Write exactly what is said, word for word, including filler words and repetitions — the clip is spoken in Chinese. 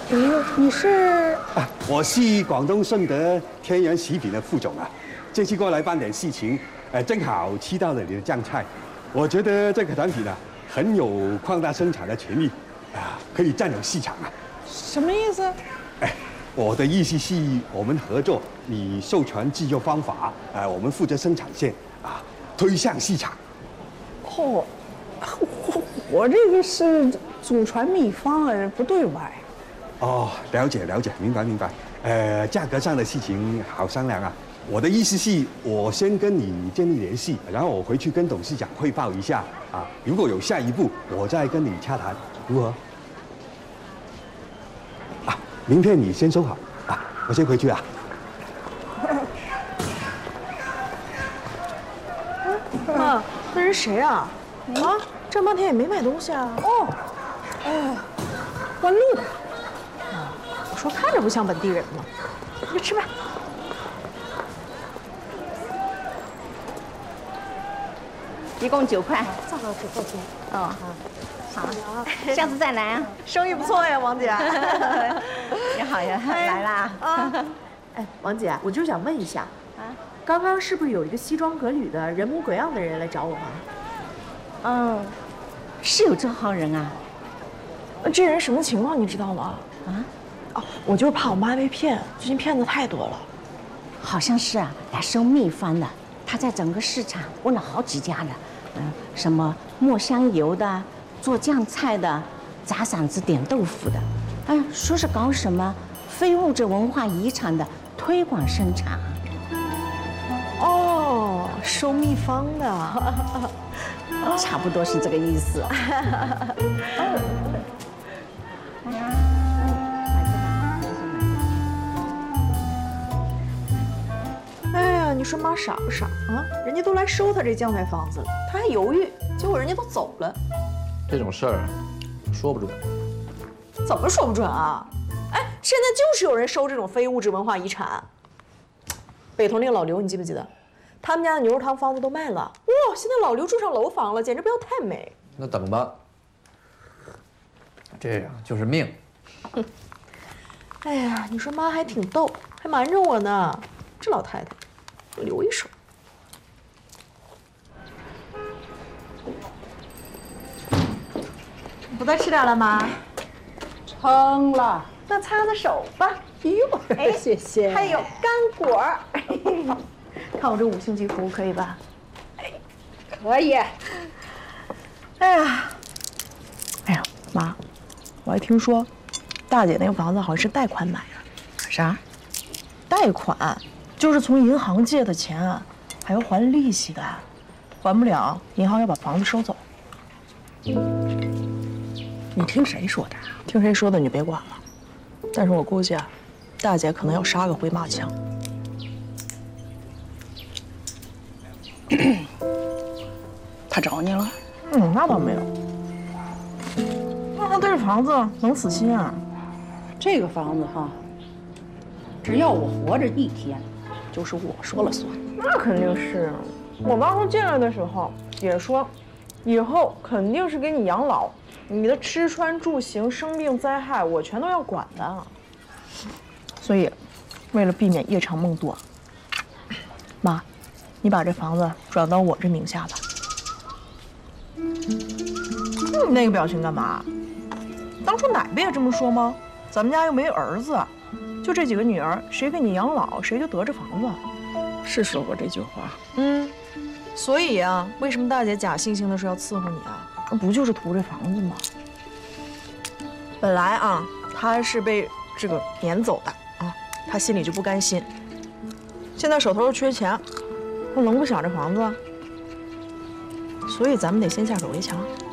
哎呦，你是？ 啊，我是广东顺德天然喜品的副总啊，这次过来办点事情，呃，正好吃到了你的酱菜，我觉得这个产品啊很有扩大生产的潜力，啊，可以占有市场啊。 什么意思？ 哎，我的意思是我们合作，你授权制作方法，啊，我们负责生产线，啊，推向市场。 哦，我我这个是祖传秘方啊，不对外。 哦，了解了解，明白明白。呃，价格上的事情好商量啊。我的意思是，我先跟你建立联系，然后我回去跟董事长汇报一下啊。如果有下一步，我再跟你洽谈，如何？啊，名片你先收好啊，我先回去啊。 妈，那人谁啊？啊，这半天也没买东西啊。 哦，哎，关路的。 我说看着不像本地人吗？你吃吧。 一共九块。 这好九块钱。 哦，好，下次再来啊。 生意不错呀，王姐。 你好呀，来啦。 啊。哎，王姐，我就是想问一下，啊，刚刚是不是有一个西装革履的人模狗样的人来找我吗？ 嗯，是有这号人啊。 这人什么情况你知道吗？ 啊？ 哦，我就是怕我妈被骗，最近骗子太多了。 好像是啊，来收秘方的。他在整个市场问了好几家的，嗯、呃，什么墨香油的、做酱菜的、砸嗓子点豆腐的，哎，说是搞什么非物质文化遗产的推广生产。 哦，收秘方的， 差不多是这个意思。 你说妈傻不傻啊？人家都来收他这酱菜房子了，他还犹豫，结果人家都走了。 这种事儿说不准。 怎么说不准啊？哎，现在就是有人收这种非物质文化遗产。北头那个老刘，你记不记得？他们家的牛肉汤方子都卖了，哇！现在老刘住上楼房了，简直不要太美。 那等吧，这样就是命。 哼，哎呀，你说妈还挺逗，还瞒着我呢。这老太太。留一手。不再吃点了吗？ 撑了。 那擦擦手吧。 哎呦，哎，谢谢。 还有干果儿。看我这五星级服务可以吧？ 哎，可以。 哎呀，哎呀，妈，我还听说，大姐那个房子好像是贷款买的。 啥？ 贷款？就是从银行借的钱，还要还利息的，还不了，银行要把房子收走。 你听谁说的？ 听谁说的你别管了。但是我估计啊，大姐可能要杀个回马枪。 他找你了？ 嗯，那倒没有。那他对这房子能死心啊？ 这个房子哈，只要我活着一天。就是我说了算， 那肯定是。我当初进来的时候也说，以后肯定是给你养老，你的吃穿住行、生病灾害，我全都要管的。所以，为了避免夜长梦多，妈，你把这房子转到我这名下吧。你那个表情干嘛？当初奶不也这么说吗？咱们家又没儿子。就这几个女儿，谁给你养老，谁就得这房子。 是说过这句话。 嗯，所以啊，为什么大姐假惺惺的说要伺候你啊？那不就是图这房子吗？本来啊，她是被这个撵走的啊，她心里就不甘心。现在手头又缺钱，我能不想这房子？所以咱们得先下手为强。